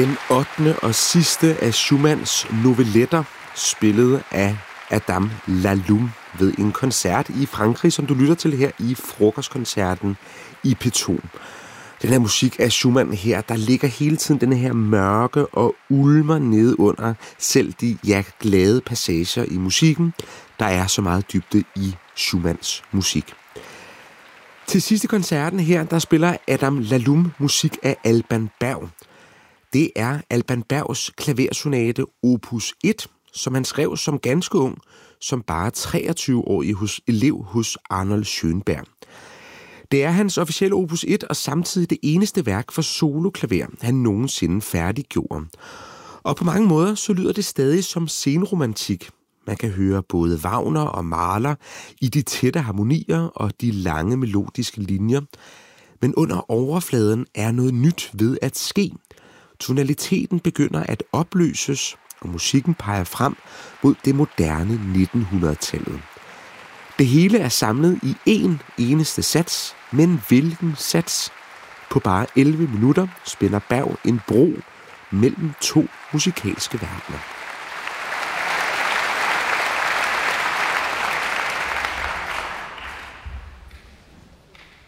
Den 8. og sidste af Schumanns novelletter, spillet af Adam Laloum ved en koncert i Frankrig, som du lytter til her i frokostkoncerten i P2. Den her musik af Schumann her, der ligger hele tiden den her mørke og ulmer nede under selv de glade passager i musikken. Der er så meget dybde i Schumanns musik. Til sidste koncerten her, der spiller Adam Laloum musik af Alban Berg. Det er Alban Bergs klaversonate opus 1, som han skrev som ganske ung, som bare 23-årig elev hos Arnold Schönberg. Det er hans officielle opus 1 og samtidig det eneste værk for soloklaver, han nogensinde færdiggjorde. Og på mange måder så lyder det stadig som senromantik. Man kan høre både Wagner og Mahler i de tætte harmonier og de lange melodiske linjer. Men under overfladen er noget nyt ved at ske. Tonaliteten begynder at opløses, og musikken peger frem mod det moderne 1900-tallet. Det hele er samlet i én eneste sats, men hvilken sats? På bare 11 minutter spænder Berg en bro mellem to musikalske verdener.